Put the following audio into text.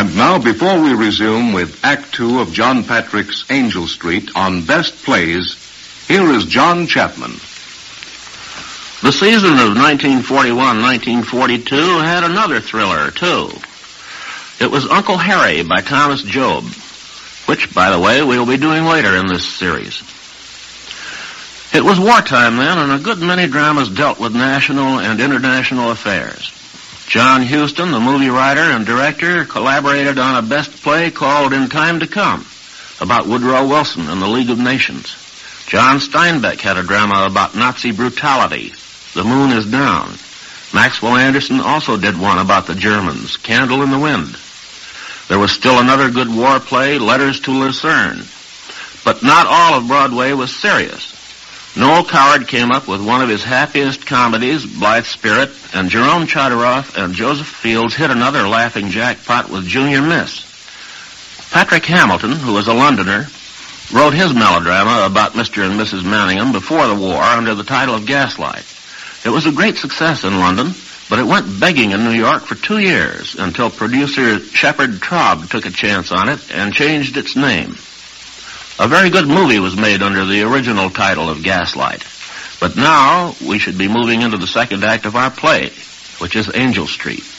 And now, before we resume with Act Two of John Patrick's Angel Street on Best Plays, here is John Chapman. The season of 1941-1942 had another thriller, too. It was Uncle Harry by Thomas Job, which, by the way, we'll be doing later in this series. It was wartime then, and a good many dramas dealt with national and international affairs. John Huston, the movie writer and director, collaborated on a best play called In Time to Come, about Woodrow Wilson and the League of Nations. John Steinbeck had a drama about Nazi brutality, The Moon is Down. Maxwell Anderson also did one about the Germans, Candle in the Wind. There was still another good war play, Letters to Lucerne. But not all of Broadway was serious. Noel Coward came up with one of his happiest comedies, Blithe Spirit, and Jerome Chodoroff and Joseph Fields hit another laughing jackpot with Junior Miss. Patrick Hamilton, who was a Londoner, wrote his melodrama about Mr. and Mrs. Manningham before the war under the title of Gaslight. It was a great success in London, but it went begging in New York for 2 years until producer Shepard Traub took a chance on it and changed its name. A very good movie was made under the original title of Gaslight. But now we should be moving into the second act of our play, which is Angel Street.